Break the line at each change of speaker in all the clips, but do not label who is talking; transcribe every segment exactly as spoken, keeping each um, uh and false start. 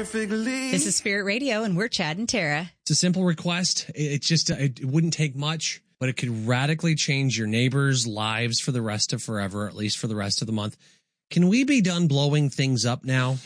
perfectly.
This is Spirit Radio, and we're Chad and Tara.
It's a simple request. It's just, it wouldn't take much, but it could radically change your neighbors' lives for the rest of forever, at least for the rest of the month. Can we be done blowing things up now?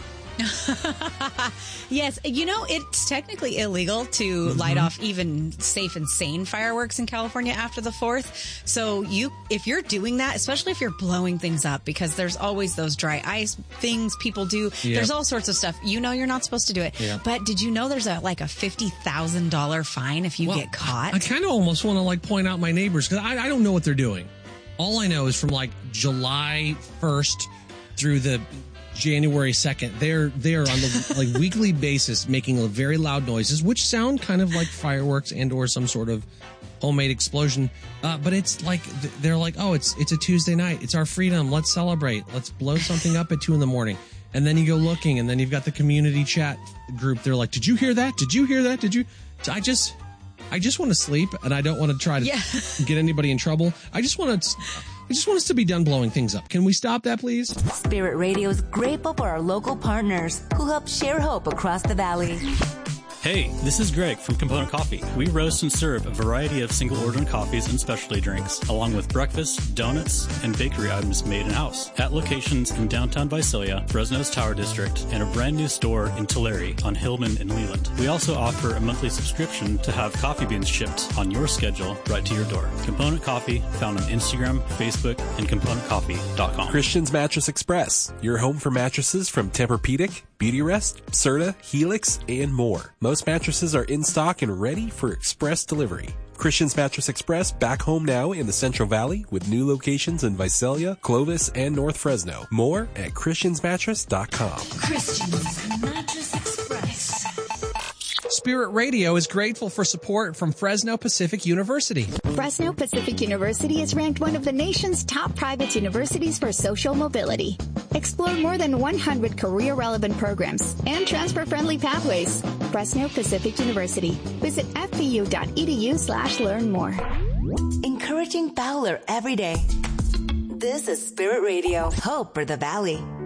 Yes. You know, it's technically illegal to mm-hmm. light off even safe and sane fireworks in California after the fourth. So you, if you're doing that, especially if you're blowing things up, because there's always those dry ice things people do. Yep. There's all sorts of stuff. You know, you're not supposed to do it. Yep. But did you know there's a like a fifty thousand dollars fine if you well, get caught?
I kind of almost want to like point out my neighbors because I, I don't know what they're doing. All I know is from like July first through the January second, they're they're on the like weekly basis making very loud noises, which sound kind of like fireworks and or some sort of homemade explosion. Uh, but it's like they're like, oh, it's it's a Tuesday night, it's our freedom, let's celebrate, let's blow something up at two in the morning. And then you go looking, and then you've got the community chat group. They're like, did you hear that? Did you hear that? Did you? I just. I just want to sleep, and I don't want to try to yeah. get anybody in trouble. I just want to, I just want us to be done blowing things up. Can we stop that, please?
Spirit Radio is grateful for our local partners who help share hope across the valley.
Hey, this is Greg from Component Coffee. We roast and serve a variety of single-order coffees and specialty drinks, along with breakfast, donuts, and bakery items made in-house at locations in downtown Visalia, Fresno's Tower District, and a brand new store in Tulare on Hillman and Leland. We also offer a monthly subscription to have coffee beans shipped on your schedule right to your door. Component Coffee, found on Instagram, Facebook, and component coffee dot com.
Christian's Mattress Express, your home for mattresses from Tempur-Pedic, Beautyrest, Serta, Helix, and more. Most mattresses are in stock and ready for express delivery. Christian's Mattress Express back home now in the Central Valley with new locations in Visalia, Clovis, and North Fresno. More at christians mattress dot com.
Christian's Mattress Express.
Spirit Radio is grateful for support from Fresno Pacific University.
Fresno Pacific University is ranked one of the nation's top private universities for social mobility. Explore more than one hundred career-relevant programs and transfer-friendly pathways. Fresno Pacific University. Visit f p u dot e d u slash learn more.
Encouraging Fowler every day. This is Spirit Radio. Hope for the Valley.